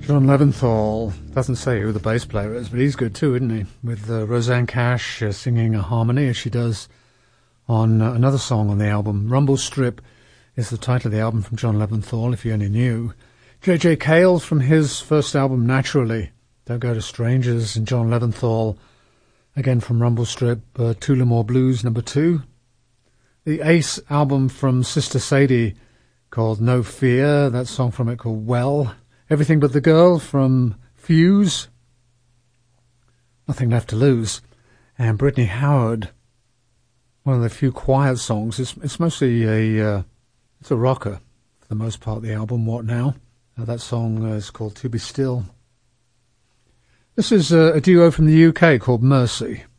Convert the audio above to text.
John Leventhal doesn't say who the bass player is, but he's good too, isn't he? With Roseanne Cash singing a harmony, as she does on another song on the album. Rumble Strip is the title of the album from John Leventhal, if you only knew. J.J. Cale from his first album, Naturally. Don't Go to Strangers, and John Leventhal, again from Rumble Strip, Tullamore Blues No. 2. The Ace album from Sister Sadie called No Fear, that song from it called Well. Everything But the Girl from Fuse, Nothing Left to Lose. And Brittany Howard, one of the few quiet songs. It's mostly it's a rocker for the most part, the album, What Now? That song is called To Be Still. This is a duo from the UK called Mercy.